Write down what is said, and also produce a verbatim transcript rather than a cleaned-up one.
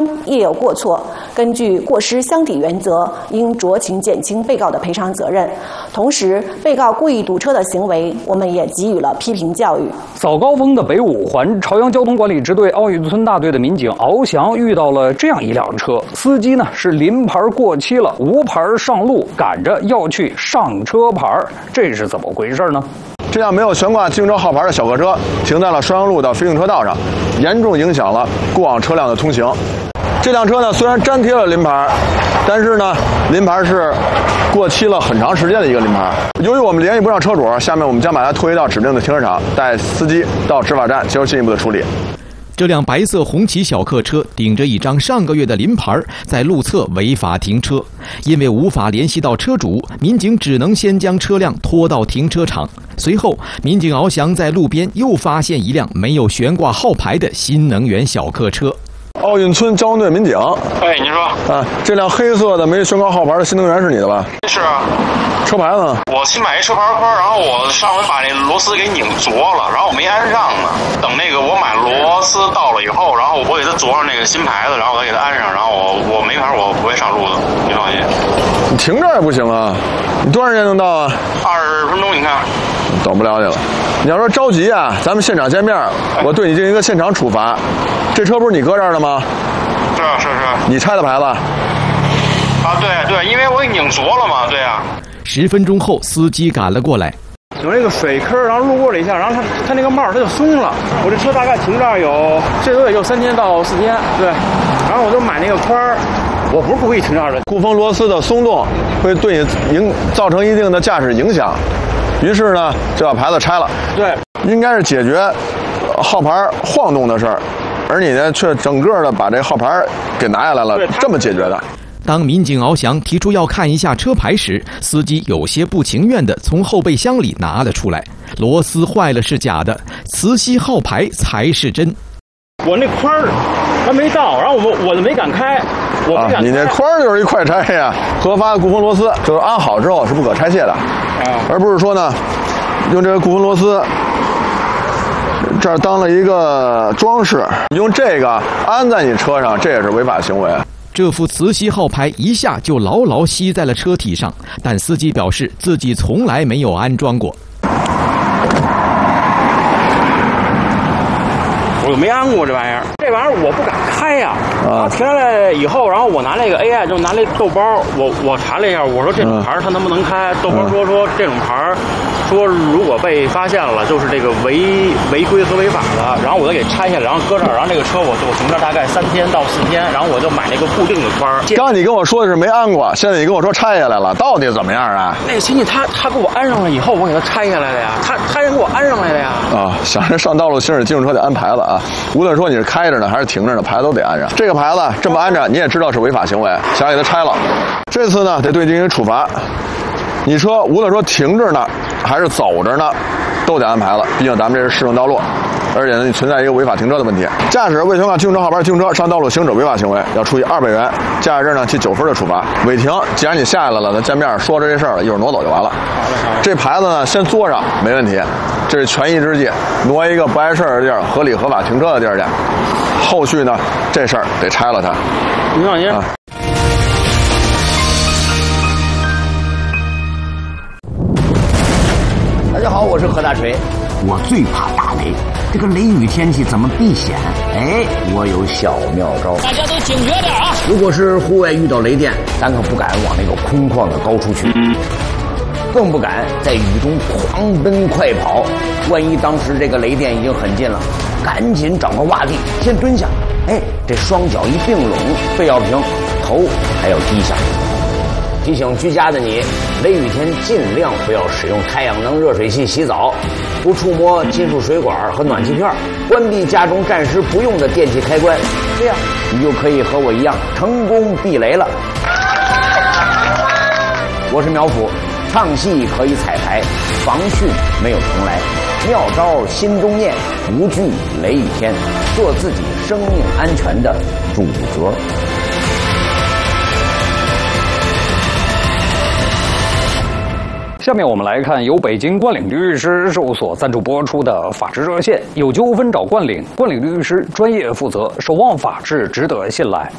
业有过错，根据过失相抵原则，应酌情减轻被告的赔偿责任。同时，被告故意堵车的行为，我们也给予了批评教育。 早高峰的北五环朝阳交通管理支队奥运村大队的民警敖翔遇到了这样一辆车，司机呢是临牌过期了，无牌上路，赶着要去上车牌，这是怎么回事呢？ 这辆没有悬挂行车号牌的小客车停在了双阳路的非行车道上，严重影响了过往车辆的通行。这辆车呢虽然粘贴了临牌，但是呢临牌是过期了很长时间的一个临牌。由于我们联系不上车主，下面我们将把它拖移到指定的停车场，带司机到执法站接受进一步的处理。 这辆白色红旗小客车顶着一张上个月的临牌，在路侧违法停车。因为无法联系到车主，民警只能先将车辆拖到停车场。随后，民警敖翔在路边又发现一辆没有悬挂号牌的新能源小客车。 奥运村交通队民警， 哎，您说啊，这辆黑色的没悬挂号牌的新能源是你的吧？ 是啊。 车牌呢？ 我新买一车牌框，然后我上回把那螺丝给拧着了，然后我没安上呢。等那个我买螺丝到了以后，然后我给它着上那个新牌子，然后我再给它安上，然后我我没牌我不会上路的，你放心。 你停这儿也不行啊！你多长时间能到啊？ 二十分钟，你看。 等不了你了。你要说着急啊，咱们现场见面，我对你进行一个现场处罚。这车不是你搁这儿的吗？ 是啊，是是。 你拆的牌子？ 啊，对对，因为我给拧着了嘛，对啊。 十分钟后，司机赶了过来。 有那个水坑，然后路过了一下，然后他他那个帽它就松了。我这车大概停这儿有最多也就三天到四天，对。然后我就买那个框儿，我不是故意停这儿的。 固封螺丝的松动会对你影造成一定的驾驶影响，于是呢就把牌子拆了。 对， 应该是解决号牌晃动的事儿，而你呢却整个的把这号牌给拿下来了，这么解决的。 当民警敖翔提出要看一下车牌时，司机有些不情愿地从后备箱里拿了出来。螺丝坏了是假的，磁吸号牌才是真。 我那框儿还没到，然后我我就没敢开，我不敢开。 啊，你那框儿就是一快拆呀！合法的固封螺丝就是安好之后是不可拆卸的，啊，而不是说呢用这个固封螺丝这儿当了一个装饰，用这个安在你车上，这也是违法行为。 这副磁吸号牌一下就牢牢吸在了车体上，但司机表示自己从来没有安装过。 我没安过这玩意儿，这玩意儿我不敢开呀、啊。然后停下来以后，然后我拿那个 A I 就拿那豆包，我我查了一下，我说这种牌它能不能开？豆包说说这种牌，说如果被发现了，就是这个违违规和违法的。然后我就给拆下来，然后搁这儿，然后这个车我我停这大概三天到四天，然后我就买那个固定的框。 刚刚你跟我说的是没安过，现在你跟我说拆下来了，到底怎么样啊？ 那个亲戚他他给我安上了以后，我给他拆下来了呀，他他人给我安上来了呀。 啊，想着上道路行驶机动车得安牌子啊。无论说你是开着呢还是停着呢，牌子都得安上。这个牌子这么安着，你也知道是违法行为，想给它拆了。这次呢，得对你进行处罚。你车无论说停着呢，还是走着呢，都得安牌子。毕竟咱们这是市政道路，而且呢，你存在一个违法停车的问题。驾驶未悬挂机动车号牌停车上道路行驶违法行为，要处以二百元驾驶证呢记九分的处罚。违停，既然你下来了，咱见面说着这事儿了，一会儿挪走就完了。这牌子呢，先作上没问题。这是权宜之计，挪一个不碍事儿的地儿，合理合法停车的地儿去。后续呢，这事儿得拆了它。 您放心。啊大家好，我是何大锤。我最怕打雷，这个雷雨天气怎么避险？哎，我有小妙招。 大家都警觉点啊！ 如果是户外遇到雷电，咱可不敢往那个空旷的高处去。嗯，更不敢在雨中狂奔快跑，万一当时这个雷电已经很近了，赶紧找个洼地先蹲下，哎，这双脚一并拢，背要平，头还要低下。提醒居家的你，雷雨天尽量不要使用太阳能热水器洗澡，不触摸金属水管和暖气片，关闭家中暂时不用的电器开关，这样你就可以和我一样成功避雷了。我是苗阜。唱戏可以彩排，防汛没有重来，妙招心中念，无惧雷雨天，做自己生命安全的主角。 下面我们来看由北京冠领律师事务所赞助播出的法治热线，有纠纷找冠领，冠领律师专业负责，守望法治，值得信赖。